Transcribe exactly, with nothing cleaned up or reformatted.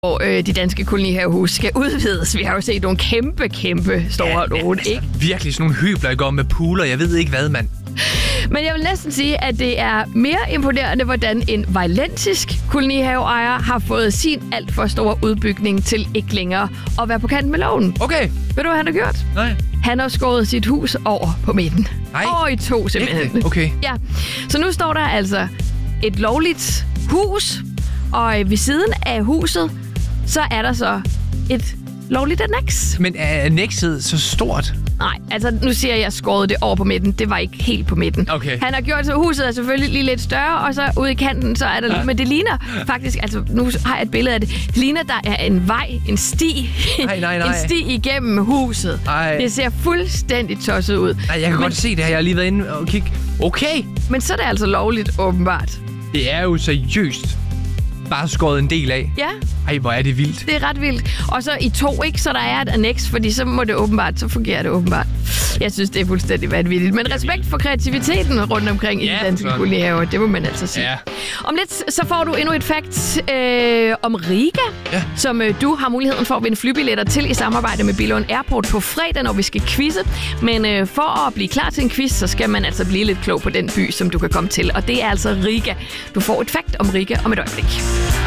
hvor øh, de danske kolonihavehuse skal udvides. Vi har jo set nogle kæmpe, kæmpe store ja, nogle, altså, ikke? Virkelig sådan nogle hybler, der går med pooler. Jeg ved ikke hvad, mand. Men jeg vil næsten sige, at det er mere imponerende, hvordan en vejlentisk kolonihaveejer har fået sin alt for store udbygning til ikke længere at være på kant med loven. Okay. Ved du, hvad han har gjort? Nej. Han har skåret sit hus over på midten. Nej. Over i to, simpelthen. Ægte? Okay. Ja. Så nu står der altså et lovligt hus, og ved siden af huset, så er der så et lovligt anneks. Men er annekset så stort? Nej, altså nu siger jeg, jeg skåret det over på midten. Det var ikke helt på midten. Okay. Han har gjort så huset er selvfølgelig lige lidt større, og så ude i kanten, så er der... Ja. Men det ligner faktisk... Altså, nu har jeg et billede af det. Det ligner, der er en vej, en sti. Nej, nej, nej. En sti igennem huset. Ej. Det ser fuldstændig tosset ud. Nej, jeg kan men, godt se det her. Jeg har lige været inde og kigge. Okay. Men så er det altså lovligt, åbenbart. Det er jo seriøst bare skåret en del af. Ja. Ej, hvor er det vildt. Det er ret vildt. Og så i to, ikke? Så der er et anneks, fordi så må det åbenbart, så fungerer det åbenbart. Jeg synes, det er fuldstændig vanvittigt. Men respekt for kreativiteten rundt omkring ja, i de danske kolonihaver, det må man altså sige. Ja. Om lidt, så får du endnu et fact øh, om Riga, ja. som øh, du har muligheden for at vinde flybilletter til i samarbejde med Billund Airport på fredag, når vi skal quizze. Men øh, for at blive klar til en quiz, så skal man altså blive lidt klog på den by, som du kan komme til. Og det er altså Riga. Du får et fact om Riga om et øjeblik.